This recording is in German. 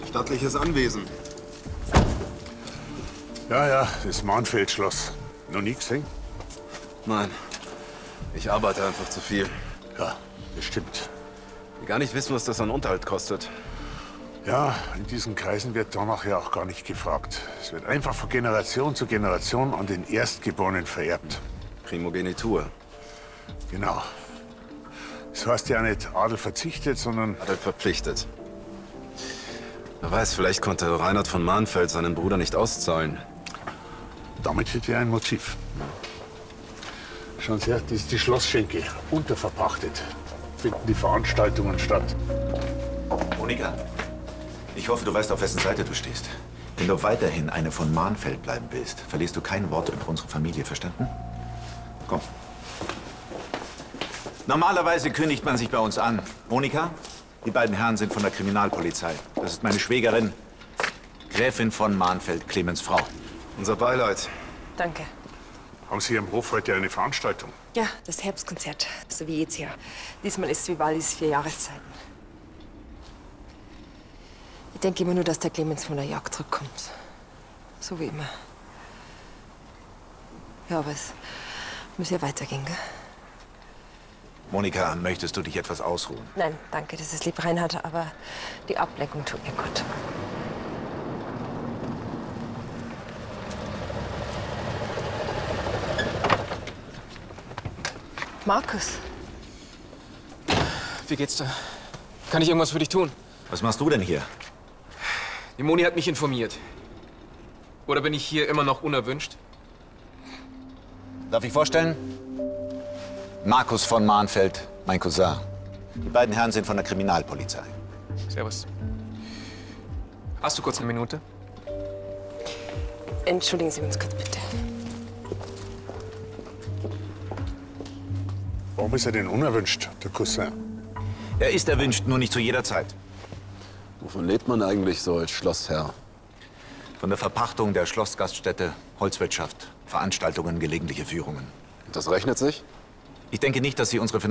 Stattliches Anwesen. Ja, das Mahnfeldschloss. Noch nie gesehen? Nein, ich arbeite einfach zu viel. Ja, das stimmt. Ich will gar nicht wissen, was das an Unterhalt kostet. Ja, in diesen Kreisen wird danach ja auch gar nicht gefragt. Es wird einfach von Generation zu Generation an den Erstgeborenen vererbt. Primogenitur. Genau. Das heißt ja nicht Adel verzichtet, sondern... Adel verpflichtet. Wer weiß, vielleicht konnte Reinhard von Mahnfeld seinen Bruder nicht auszahlen. Damit hätte er ein Motiv. Schauen Sie her, das ist die Schlossschenke, unterverpachtet. Finden die Veranstaltungen statt. Monika, ich hoffe, du weißt, auf wessen Seite du stehst. Wenn du weiterhin eine von Mahnfeld bleiben willst, verlierst du kein Wort über unsere Familie, verstanden? Komm. Normalerweise kündigt man sich bei uns an. Monika, die beiden Herren sind von der Kriminalpolizei. Das ist meine Schwägerin, Gräfin von Mahnfeld, Clemens Frau. Unser Beileid. Danke. Haben Sie im Hof heute eine Veranstaltung? Ja, das Herbstkonzert, so wie jedes Jahr. Diesmal ist Vivallis 4 Jahreszeiten. Ich denke immer nur, dass der Clemens von der Jagd zurückkommt. So wie immer. Ja, aber es muss ja weitergehen, gell? Monika, möchtest du dich etwas ausruhen? Nein, danke, das ist lieb, Reinhard, aber die Ablenkung tut mir gut. Markus. Wie geht's dir? Kann ich irgendwas für dich tun? Was machst du denn hier? Die Moni hat mich informiert. Oder bin ich hier immer noch unerwünscht? Darf ich vorstellen? Markus von Mahnfeld, mein Cousin. Die beiden Herren sind von der Kriminalpolizei. Servus. Hast du kurz eine Minute? Entschuldigen Sie uns kurz, bitte. Warum ist er denn unerwünscht, der Cousin? Er ist erwünscht, nur nicht zu jeder Zeit. Wovon lebt man eigentlich so als Schlossherr? Von der Verpachtung der Schlossgaststätte, Holzwirtschaft, Veranstaltungen, gelegentliche Führungen. Das rechnet sich? Ich denke nicht, dass Sie unsere